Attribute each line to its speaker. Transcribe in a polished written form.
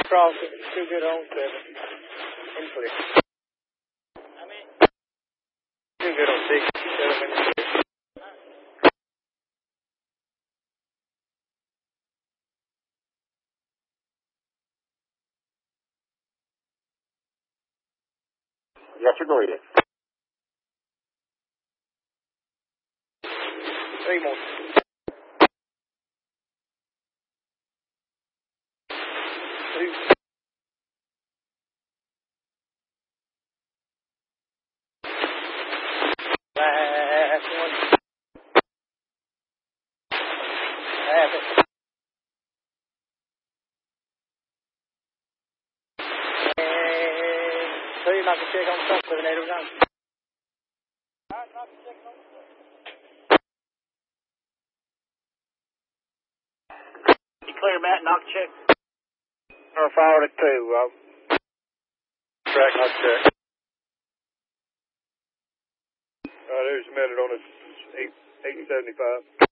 Speaker 1: crossing, too good on 7. In clear. Too good on 6, 7 in clear.
Speaker 2: Yes, sir, go ahead.
Speaker 1: 3 more. Last one. Have it. And so you're not going to check on the front 789.
Speaker 2: You clear, Matt, knock check.
Speaker 1: Forward at 2. Track knock check. There's a minute on us. 875.